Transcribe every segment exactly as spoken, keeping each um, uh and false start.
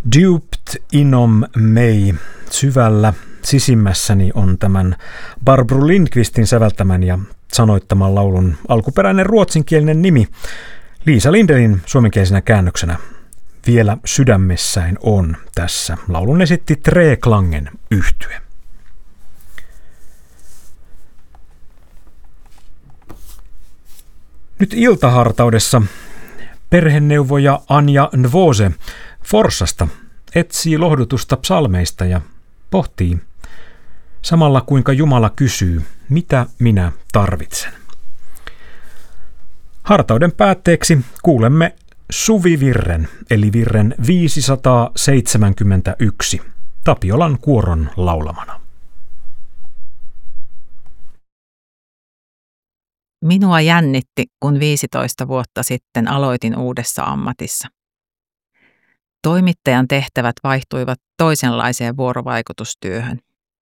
Djupt inom mig, syvällä sisimmässäni on tämän Barbro Lindqvistin säveltämän ja sanoittaman laulun alkuperäinen ruotsinkielinen nimi. Liisa Lindelin suomenkielisenä käännöksenä Vielä sydämessäin on tässä. Laulun esitti Tre Klangen yhtye. Nyt iltahartaudessa perheneuvoja Anja Nvose Forssasta etsii lohdutusta psalmeista ja pohtii samalla kuinka Jumala kysyy, mitä minä tarvitsen. Hartauden päätteeksi kuulemme Suvivirren eli virren viisisataaseitsemänkymmentäyksi Tapiolan kuoron laulamana. Minua jännitti, kun viisitoista vuotta sitten aloitin uudessa ammatissa. Toimittajan tehtävät vaihtuivat toisenlaiseen vuorovaikutustyöhön.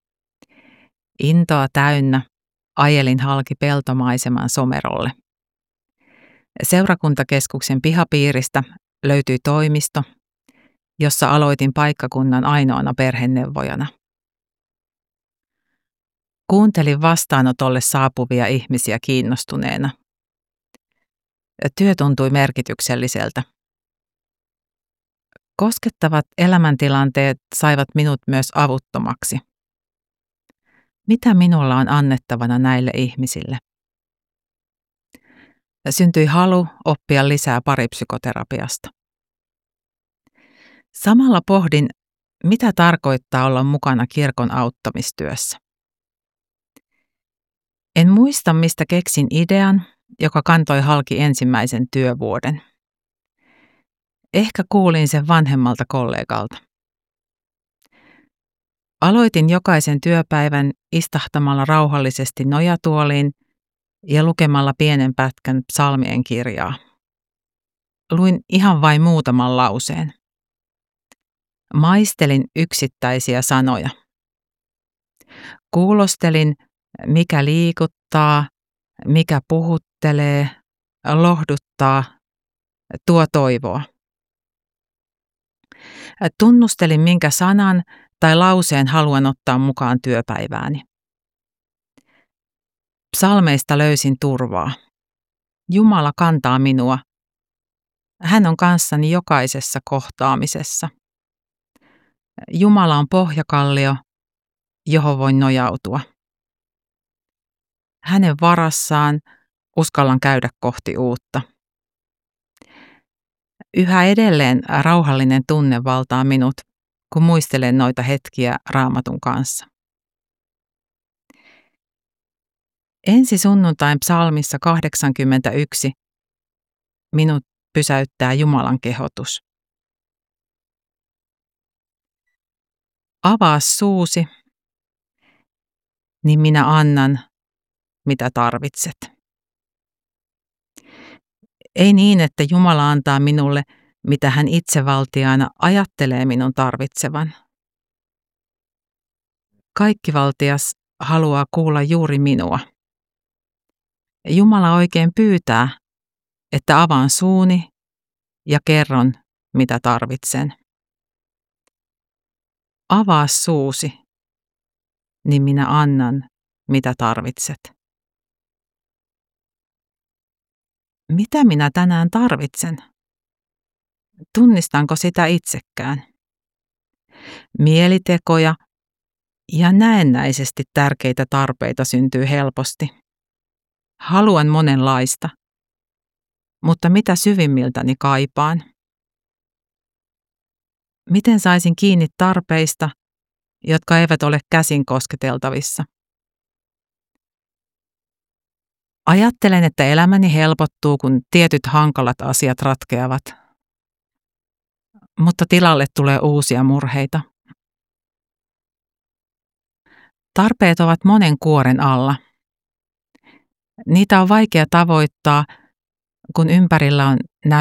Intoa täynnä ajelin halki peltomaiseman Somerolle. Seurakuntakeskuksen pihapiiristä löytyi toimisto, jossa aloitin paikkakunnan ainoana perheneuvojana. Kuuntelin vastaanotolle saapuvia ihmisiä kiinnostuneena. Työ tuntui merkitykselliseltä. Koskettavat elämäntilanteet saivat minut myös avuttomaksi. Mitä minulla on annettavana näille ihmisille? Syntyi halu oppia lisää paripsykoterapiasta. Samalla pohdin, mitä tarkoittaa olla mukana kirkon auttamistyössä. En muista, mistä keksin idean, joka kantoi halki ensimmäisen työvuoden. Ehkä kuulin sen vanhemmalta kollegalta. Aloitin jokaisen työpäivän istahtamalla rauhallisesti nojatuoliin ja lukemalla pienen pätkän psalmien kirjaa. Luin ihan vain muutaman lauseen. Maistelin yksittäisiä sanoja. Kuulostelin, mikä liikuttaa, mikä puhuttelee, lohduttaa, tuo toivoa. Tunnustelin, minkä sanan tai lauseen haluan ottaa mukaan työpäivääni. Psalmeista löysin turvaa. Jumala kantaa minua. Hän on kanssani jokaisessa kohtaamisessa. Jumala on pohjakallio, johon voin nojautua. Hänen varassaan uskallan käydä kohti uutta. Yhä edelleen rauhallinen tunne valtaa minut, kun muistelen noita hetkiä Raamatun kanssa. Ensi sunnuntain psalmissa kahdeksankymmentäyksi minut pysäyttää Jumalan kehotus. Avaa suusi, niin minä annan, mitä tarvitset. Ei niin, että Jumala antaa minulle, mitä hän itsevaltiaana ajattelee minun tarvitsevan. Kaikkivaltias haluaa kuulla juuri minua. Jumala oikein pyytää, että avaan suuni ja kerron, mitä tarvitsen. Avaa suusi, niin minä annan, mitä tarvitset. Mitä minä tänään tarvitsen? Tunnistanko sitä itsekään? Mielitekoja ja näennäisesti tärkeitä tarpeita syntyy helposti. Haluan monenlaista, mutta mitä syvimmiltäni kaipaan? Miten saisin kiinni tarpeista, jotka eivät ole käsin kosketeltavissa? Ajattelen, että elämäni helpottuu, kun tietyt hankalat asiat ratkeavat. Mutta tilalle tulee uusia murheita. Tarpeet ovat monen kuoren alla. Niitä on vaikea tavoittaa, kun ympärillä on